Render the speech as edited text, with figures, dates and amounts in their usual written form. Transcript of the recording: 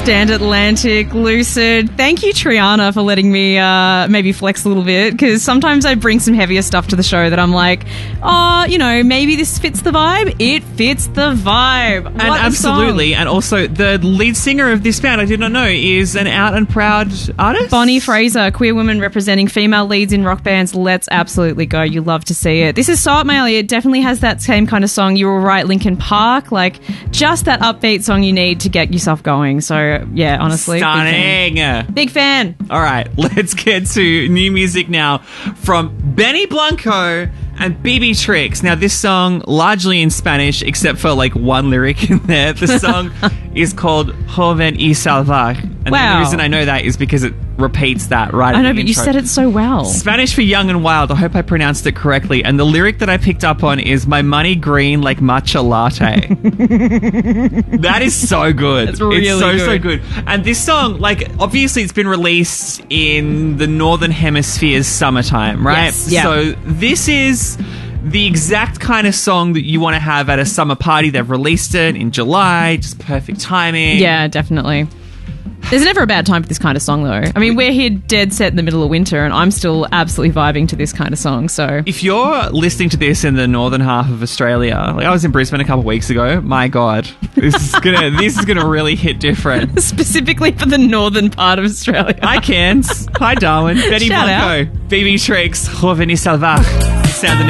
Stand Atlantic, Lucid. Thank you, Triana, for letting me maybe flex a little bit, because sometimes I bring some heavier stuff to the show that I'm like, oh, you know, maybe this fits the vibe. It fits the vibe. And absolutely. And also, the lead singer of this band, I did not know, is an out and proud artist. Bonnie Fraser, queer woman representing female leads in rock bands. Let's absolutely go. You love to see it. This is so up my alley. It definitely has that same kind of song. You were right, Linkin Park. Like, just that upbeat song you need to get yourself going. So, yeah, honestly. Stunning. Big fan. All right, let's get to new music now from Benny Blanco and BB Tricks. Now, this song, largely in Spanish, except for like one lyric in there. The song is called Joven y Salvaje. And the reason I know that is because it repeats that right at the I know, but intro. you said it so well. Spanish for young and wild. I hope I pronounced it correctly. And the lyric that I picked up on is my money green like matcha latte. That is so good. It's really so good. And this song, like, obviously it's been released in the Northern Hemisphere's summertime, right? Yes, yeah. So this is the exact kind of song that you want to have at a summer party. They've released it in July. Just perfect timing. Yeah, definitely. There's never a bad time for this kind of song, though. I mean, we're here dead set in the middle of winter, and I'm still absolutely vibing to this kind of song, so... If you're listening to this in the northern half of Australia, like I was in Brisbane a couple of weeks ago, my God, this is gonna really hit different. Specifically for the northern part of Australia. Hi, Cairns. Hi, Darwin. Benny Shout Blanco. BB Tricks. Joven y Salvaje. Sound the